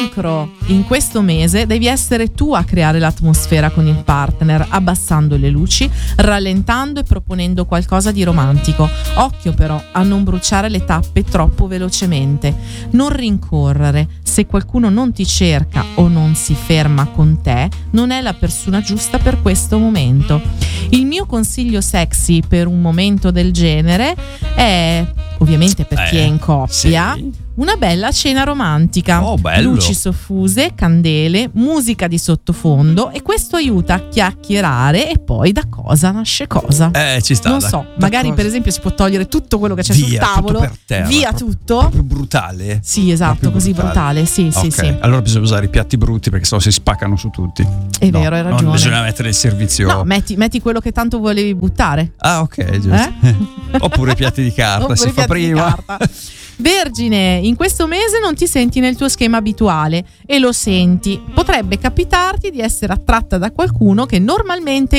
Cancro, in questo mese devi essere tu a creare l'atmosfera con il partner, abbassando le luci, rallentando e proponendo qualcosa di romantico. Occhio però a non bruciare le tappe troppo velocemente. Non rincorrere. Se qualcuno non ti cerca o non si ferma con te, non è la persona giusta per questo momento. Il mio consiglio sexy per un momento del genere è, ovviamente per chi è in coppia, sì, una bella cena romantica. Oh, bello. Luci soffuse, candele, musica di sottofondo, e questo aiuta a chiacchierare, e poi da cosa nasce cosa. Ci sta. Non so, magari cosa? per esempio si può togliere tutto quello che c'è sul tavolo, tutto per terra, via proprio, tutto. Proprio brutale. Sì, esatto, Proprio così brutale. Sì, sì, Ok, sì. allora bisogna usare i piatti brutti, perché sennò si spaccano su tutti. È vero, hai ragione. Non bisogna mettere il servizio. No, metti quello che tanto volevi buttare. Ah, ok, giusto. Oppure i piatti di carta, Oppure si i fa piatti di prima. carta. Vergine, in questo mese non ti senti nel tuo schema abituale, e lo senti. Potrebbe capitarti di essere attratta da qualcuno che normalmente